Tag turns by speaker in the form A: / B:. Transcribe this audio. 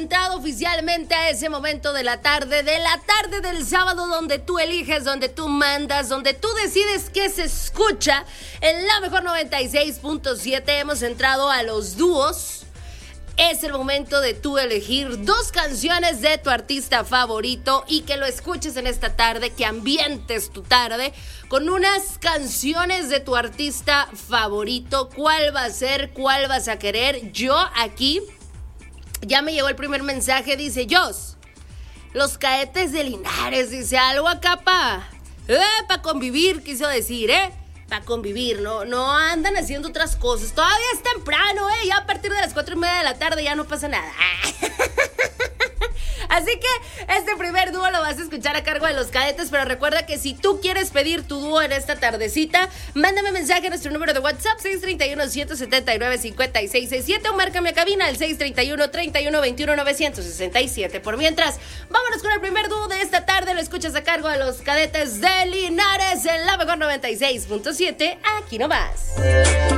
A: entrado oficialmente a ese momento de la tarde del sábado, donde tú eliges, donde tú mandas, donde tú decides qué se escucha. En la mejor 96.7 hemos entrado a los dúos. Es el momento de tú elegir dos canciones de tu artista favorito y que lo escuches en esta tarde, que ambientes tu tarde con unas canciones de tu artista favorito. ¿Cuál va a ser? ¿Cuál vas a querer? Yo aquí, ya me llegó el primer mensaje, dice Jos, los Cadetes de Linares, dice algo acá pa convivir, quiso decir, para convivir, no andan haciendo otras cosas. Todavía es temprano, ya a partir de las 4:30 de la tarde ya no pasa nada. Así que este primer dúo lo vas a escuchar a cargo de los Cadetes, pero recuerda que si tú quieres pedir tu dúo en esta tardecita, mándame mensaje a nuestro número de WhatsApp 631-179-5667 o márcame a cabina al 631-3121-967. Por mientras, vámonos con el primer dúo de esta tarde. Lo escuchas a cargo de los Cadetes de Linares en la mejor 96.7. Aquí nomás.